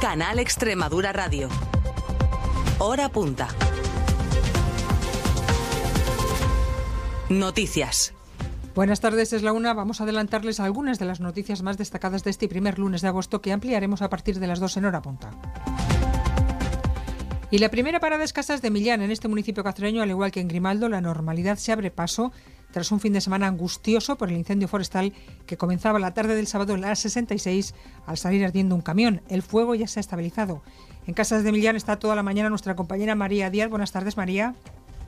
Canal Extremadura Radio. Hora punta. Noticias. Buenas tardes, es la 1. Vamos a adelantarles algunas de las noticias más destacadas de este primer lunes de agosto que ampliaremos a partir de las 2 en hora punta. Y la primera parada es Casas de Millán. En este municipio cacereño, al igual que en Grimaldo, la normalidad se abre paso tras un fin de semana angustioso por el incendio forestal que comenzaba la tarde del sábado en la A66 al salir ardiendo un camión. El fuego ya se ha estabilizado. En Casas de Millán está toda la mañana nuestra compañera María Díaz. Buenas tardes, María.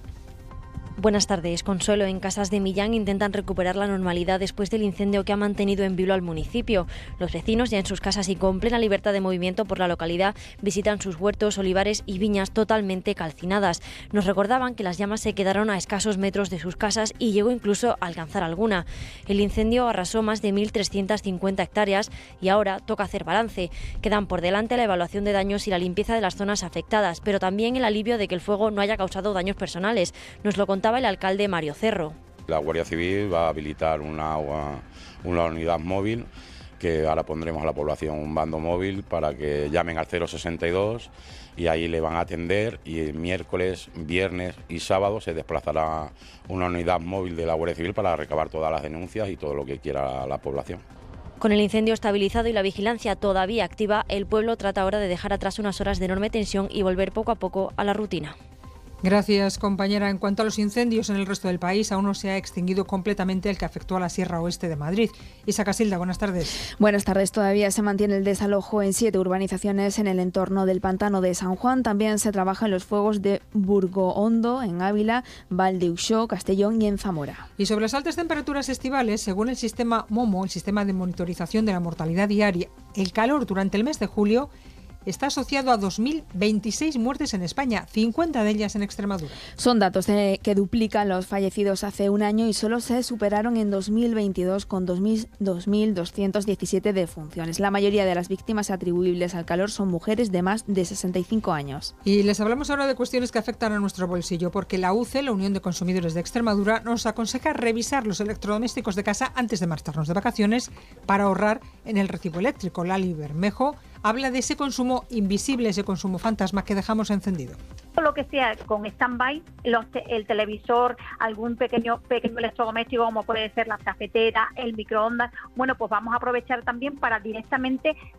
Buenas tardes. Consuelo, en Casas de Millán intentan recuperar la normalidad después del incendio que ha mantenido en vilo al municipio. Los vecinos, ya en sus casas y con plena libertad de movimiento por la localidad, visitan sus huertos, olivares y viñas totalmente calcinadas. Nos recordaban que las llamas se quedaron a escasos metros de sus casas y llegó incluso a alcanzar alguna. El incendio arrasó más de 1.350 hectáreas y ahora toca hacer balance. Quedan por delante la evaluación de daños y la limpieza de las zonas afectadas, pero también el alivio de que el fuego no haya causado daños personales. Nos lo contaba el alcalde Mario Cerro. La Guardia Civil va a habilitar una unidad móvil, que ahora pondremos a la población un bando móvil para que llamen al 062 y ahí le van a atender, y el miércoles, viernes y sábado se desplazará una unidad móvil de la Guardia Civil para recabar todas las denuncias y todo lo que quiera la población. Con el incendio estabilizado y la vigilancia todavía activa, el pueblo trata ahora de dejar atrás unas horas de enorme tensión y volver poco a poco a la rutina. Gracias, compañera. En cuanto a los incendios en el resto del país, aún no se ha extinguido completamente el que afectó a la Sierra Oeste de Madrid. Isa Casilda, buenas tardes. Buenas tardes. Todavía se mantiene el desalojo en 7 urbanizaciones en el entorno del pantano de San Juan. También se trabaja en los fuegos de Burgohondo, en Ávila, Valdeuxó, Castellón y en Zamora. Y sobre las altas temperaturas estivales, según el sistema MOMO, el sistema de monitorización de la mortalidad diaria, el calor durante el mes de julio está asociado a 2.026 muertes en España, 50 de ellas en Extremadura. Son datos que duplican los fallecidos hace un año y solo se superaron en 2022 con 2.217 defunciones. La mayoría de las víctimas atribuibles al calor son mujeres de más de 65 años. Y les hablamos ahora de cuestiones que afectan a nuestro bolsillo, porque la UCE, la Unión de Consumidores de Extremadura, nos aconseja revisar los electrodomésticos de casa antes de marcharnos de vacaciones para ahorrar en el recibo eléctrico. Lali Bermejo habla de ese consumo invisible, ese consumo fantasma que dejamos encendido. Lo que sea con stand-by, el televisor, algún pequeño electrodoméstico como puede ser la cafetera, el microondas, bueno, pues vamos a aprovechar también para directamente